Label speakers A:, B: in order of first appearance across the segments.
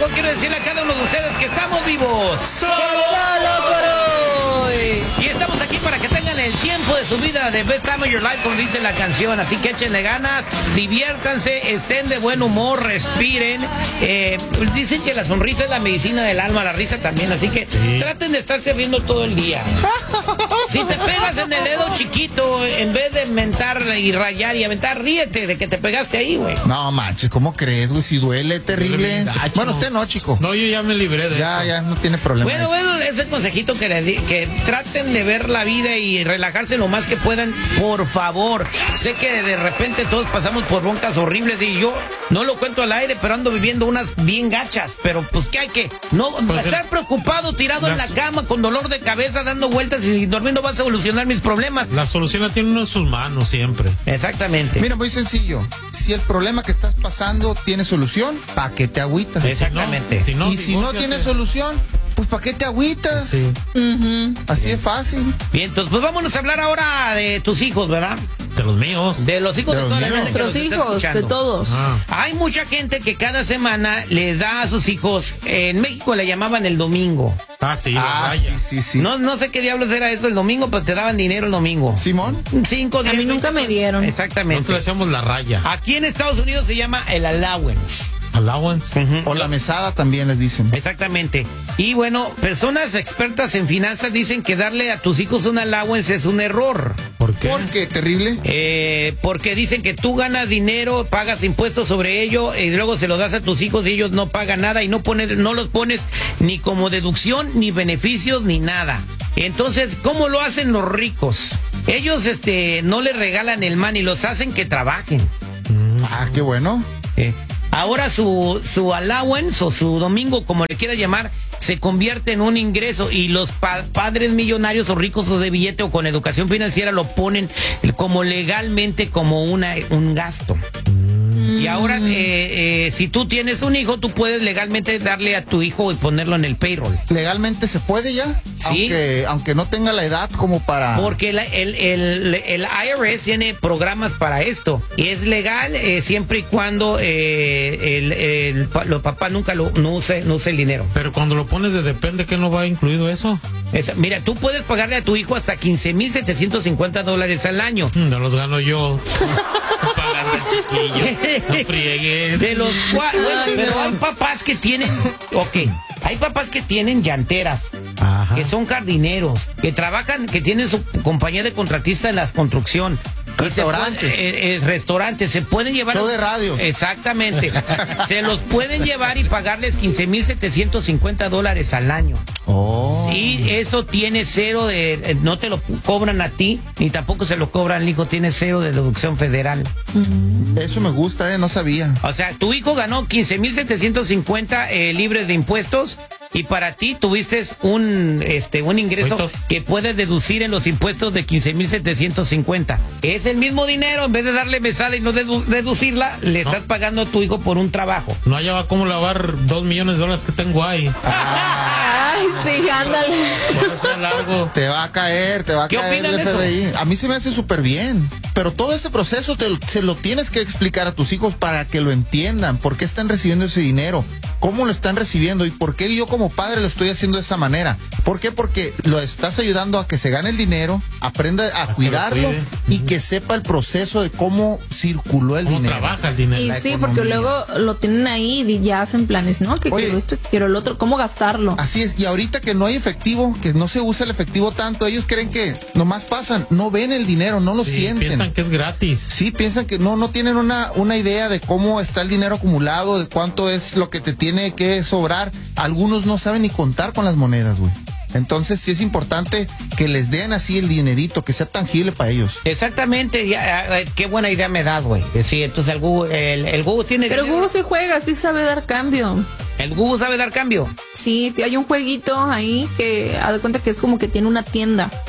A: mejor quiero decirle a cada uno de ustedes que estamos vivos.
B: ¡Solo por hoy!
A: Y estamos aquí para que tengan el tiempo de su vida, the best time of your life, como dice la canción. Así que échenle ganas, diviértanse, estén de buen humor, respiren. Dicen que la sonrisa es la medicina del alma, la risa también. Así que traten de estarse riendo todo el día. Si te pegas en el dedo chiquito, en vez de mentar y rayar y aventar, ríete de que te pegaste ahí, güey.
C: No manches, ¿cómo crees, güey? Si duele, terrible.
D: Gacho.
C: Bueno, usted no, chico.
D: No, yo ya me libré de eso.
C: Ya, no tiene problema.
A: Bueno, ese consejito que les di, que traten de ver la vida y relajarse lo más que puedan, por favor. Sé que de repente todos pasamos por broncas horribles y yo no lo cuento al aire, pero ando viviendo unas bien gachas. Pero pues que hay que no
D: pues
A: estar preocupado, tirado en la cama, con dolor de cabeza, dando vueltas y sin dormir no vas a solucionar mis problemas.
D: La solución la tiene uno en sus manos siempre.
A: Exactamente.
C: Mira, muy sencillo. Si el problema que estás pasando tiene solución, ¿para qué te agüitas?
A: Exactamente.
C: Y si no tiene solución, pues ¿para qué te agüitas?
D: Sí.
C: Así es fácil.
A: Bien, entonces pues vámonos a hablar ahora de tus hijos, ¿verdad?
D: De los míos.
A: De los hijos de toda la gente que
B: Nuestros
A: nos está
B: hijos, de
A: escuchando.
B: todos.
A: Hay mucha gente que cada semana les da a sus hijos, en México le llamaban el domingo.
D: Sí, la raya.
C: Sí.
A: No sé qué diablos era esto el domingo, pero te daban dinero el domingo.
C: ¿Simón?
A: 5, 10,
B: A mí nunca me dieron.
A: Exactamente.
D: Nosotros le hacemos la raya.
A: Aquí en Estados Unidos se llama el allowance.
D: Allowance.
C: O la mesada también les dicen.
A: Exactamente. Y bueno, personas expertas en finanzas dicen que darle a tus hijos un allowance es un error.
D: ¿Por qué?
C: ¿Por qué? ¿Terrible?
A: Porque dicen que tú ganas dinero, pagas impuestos sobre ello y luego se lo das a tus hijos y ellos no pagan nada y no los pones ni como deducción, ni beneficios, ni nada. Entonces, ¿cómo lo hacen los ricos? Ellos no les regalan el money, los hacen que trabajen.
C: Qué bueno.
A: Ahora su allowance o su domingo, como le quieras llamar, se convierte en un ingreso y los padres millonarios o ricos o de billete o con educación financiera lo ponen como legalmente como un gasto. Y ahora, si tú tienes un hijo, tú puedes legalmente darle a tu hijo y ponerlo en el payroll.
C: ¿Legalmente se puede ya?
A: Sí.
C: Aunque no tenga la edad como para...
A: Porque el IRS tiene programas para esto. Y es legal siempre y cuando los papás nunca no use el dinero.
D: Pero cuando lo pones de depende, ¿qué no va incluido eso?
A: Mira, tú puedes pagarle a tu hijo hasta $15,750 al año.
D: No los gano yo. Pagarle al chiquillo. No friegues.
A: De los cuales, pero hay papás que tienen, hay papás que tienen llanteras, que son jardineros, que trabajan, que tienen su compañía de contratista en la construcción. Restaurantes, se pueden llevar.
C: Show de radios.
A: Exactamente. Se los pueden llevar y pagarles $15,750 al año. Y eso tiene cero no te lo cobran a ti, ni tampoco se lo cobran al hijo, tiene cero de deducción federal.
C: Eso me gusta, no sabía.
A: O sea, tu hijo ganó $15,750 libres de impuestos. Y para ti tuviste un ingreso que puedes deducir en los impuestos de $15,750. Es el mismo dinero, en vez de darle mesada y no deducirla, le estás pagando a tu hijo por un trabajo.
D: No hallaba cómo lavar $2 millones que tengo ahí.
B: Ay, sí, ándale.
D: Por eso es largo.
C: Te va a caer
A: ¿Qué opinan
C: el
A: de
C: FBI.
A: eso?
C: A mí se me hace súper bien. Pero todo ese proceso se lo tienes que explicar a tus hijos para que lo entiendan. ¿Por qué están recibiendo ese dinero? ¿Cómo lo están recibiendo? ¿Y por qué yo como padre lo estoy haciendo de esa manera? ¿Por qué? Porque lo estás ayudando a que se gane el dinero, aprenda a cuidarlo y que sepa el proceso de cómo circuló el dinero.
D: ¿Cómo trabaja el dinero?
B: Y sí, porque luego lo tienen ahí y ya hacen planes, ¿no? Que quiero esto, quiero el otro, ¿cómo gastarlo?
C: Así es, y ahorita que no hay efectivo, que no se usa el efectivo tanto, ellos creen que nomás pasan, no ven el dinero, no lo sienten.
D: Piensan que es gratis.
C: Sí, piensan que no tienen una idea de cómo está el dinero acumulado, de cuánto es lo que te tiene que sobrar. Algunos no saben ni contar con las monedas, güey. Entonces sí es importante que les den así el dinerito, que sea tangible para ellos.
A: Exactamente, qué buena idea me das, güey. Sí, entonces el Google tiene...
B: Pero
A: dinero.
B: Google sí juega, sí sabe dar cambio.
A: ¿El Google sabe dar cambio?
B: Sí, hay un jueguito ahí que haz de cuenta que es como que tiene una tienda.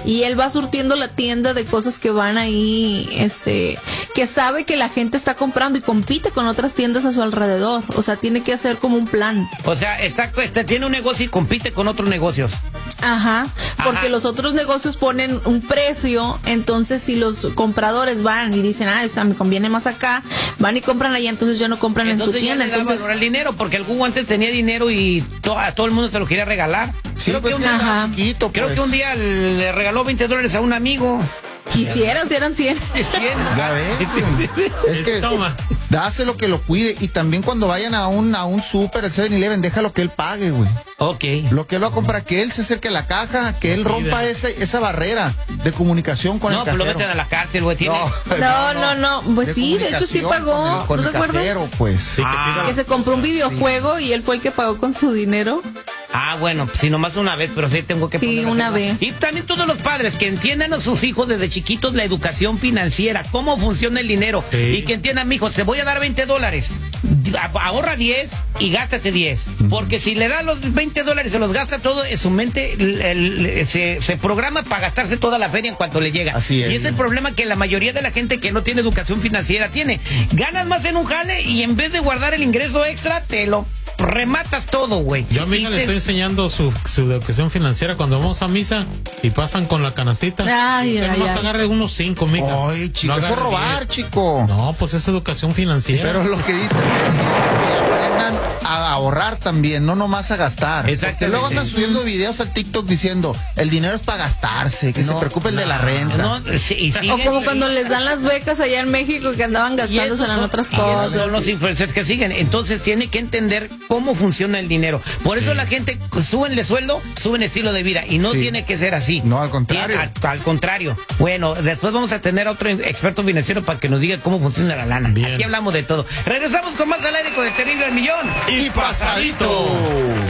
B: y él va surtiendo la tienda de cosas que van ahí, que sabe que la gente está comprando y compite con otras tiendas a su alrededor. O sea, tiene que hacer como un plan.
A: O sea, tiene un negocio y compite con otros negocios.
B: Ajá, porque
A: Ajá.
B: los otros negocios ponen un precio, entonces si los compradores van y dicen, esta me conviene más acá, van y compran allá, entonces ya no compran
A: Entonces
B: en su tienda.
A: ya le da valor al dinero, porque el Hugo antes tenía dinero y a todo el mundo se lo quería regalar.
C: Sí,
A: creo
C: pues,
A: que un día,
C: estaba chiquito,
A: creo
C: pues.
A: que un día le regaló $20 a un amigo.
B: Quisieras que eran 100.
C: Ya ves, es que
D: Toma.
C: dáselo que lo cuide. Y también cuando vayan a un súper, el 7-Eleven, déjalo que él pague, güey.
A: Ok.
C: Lo que él va a comprar, que él se acerque a la caja, que él rompa esa barrera de comunicación con
A: No,
C: el
A: pues lo
C: cajero.
A: meten a la cárcel, güey. Tiene...
B: No. Pues sí, de hecho sí pagó.
C: Con
B: ¿No te
C: el
B: acuerdas?
C: cajero, pues.
D: Sí, que pida-
B: Que se compró un videojuego y él fue el que pagó con su dinero.
A: Ah, bueno, si nomás una vez, pero sí tengo que
B: Sí,
A: ponerme a
B: una
A: hacerlo.
B: vez.
A: Y también todos los padres que entiendan a sus hijos desde chiquitos la educación financiera, cómo funciona el dinero.
D: Sí.
A: Y que entiendan, mijo, te voy a dar $20. Ahorra 10 y gástate 10. Porque si le das los $20 y se los gasta todo, en su mente se programa para gastarse toda la feria en cuanto le llega.
C: Así es.
A: Y es el problema que la mayoría de la gente que no tiene educación financiera tiene. Ganas más en un jale y en vez de guardar el ingreso extra, te lo rematas todo, güey.
D: Yo a mi hija le estoy enseñando su educación financiera cuando vamos a misa y pasan con la canastita.
B: Ay,
D: Usted
B: ay,
D: nomás
B: ay.
D: agarre unos 5, mija.
C: Ay, chico,
D: No
C: eso es
D: agarre
C: robar,
D: 10.
C: chico.
D: No, pues es educación financiera.
C: Pero lo que dicen es de que aprendan a ahorrar también, no nomás a gastar.
A: Exactamente.
C: Porque luego andan subiendo videos al TikTok diciendo, el dinero es para gastarse, que se preocupe el de la renta.
A: No, sí, y
B: O
A: siguen,
B: como cuando les dan las becas allá en México que andaban
A: y esos
B: gastándose en otras
A: y esos
B: cosas.
A: son los influencers que siguen. Entonces tiene que entender cómo funciona el dinero. Por eso la gente suben de sueldo, suben estilo de vida. Y no
C: Sí.
A: tiene que ser así.
C: No, al contrario.
A: Al contrario. Bueno, después vamos a tener a otro experto financiero para que nos diga cómo funciona la lana.
D: Bien.
A: Aquí hablamos de todo. Regresamos con más al aire con el terrible al millón.
C: Y pasadito.